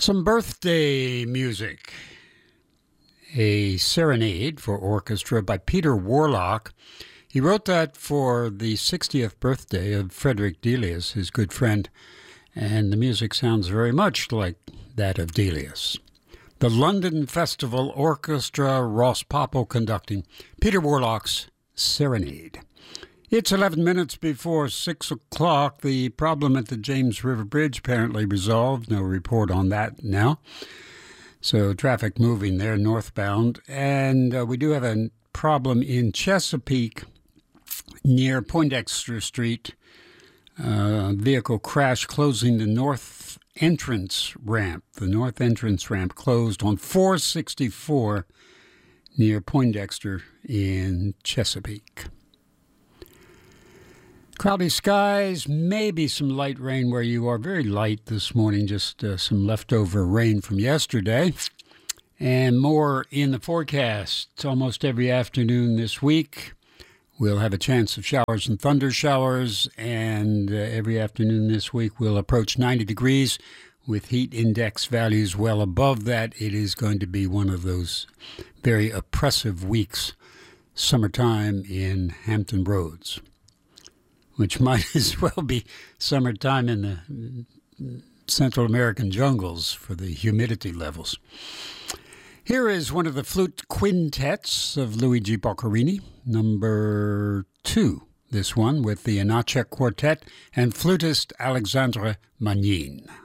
Some birthday music. A Serenade for Orchestra by Peter Warlock. He wrote that for the 60th birthday of Frederick Delius, his good friend, and the music sounds very much like that of Delius. The London Festival Orchestra, Ross Popple conducting Peter Warlock's Serenade. It's 11 minutes before 6 o'clock. The problem at the James River Bridge apparently resolved. No report on that now. So traffic moving there northbound. And we do have a problem in Chesapeake near Poindexter Street. Vehicle crash closing the north entrance ramp. The north entrance ramp closed on 464 near Poindexter in Chesapeake. Cloudy skies, maybe some light rain where you are. Very light this morning, just some leftover rain from yesterday. And more in the forecast almost every afternoon this week. We'll have a chance of showers and thunder showers. And every afternoon this week we'll approach 90 degrees with heat index values well above that. It is going to be one of those very oppressive weeks, summertime in Hampton Roads, which might as well be summertime in the Central American jungles for the humidity levels. Here is one of the flute quintets of Luigi Boccherini, number 2, this one with the Janáček Quartet and flutist Alexandre Magnin.